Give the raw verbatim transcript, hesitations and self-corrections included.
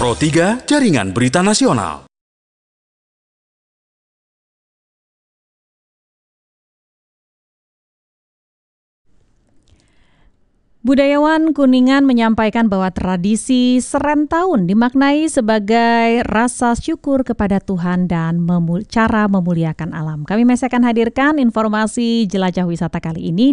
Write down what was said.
Pro tiga, Jaringan Berita Nasional. Budayawan Kuningan menyampaikan bahwa tradisi serentahun dimaknai sebagai rasa syukur kepada Tuhan dan memul- cara memuliakan alam. Kami masih akan hadirkan informasi jelajah wisata kali ini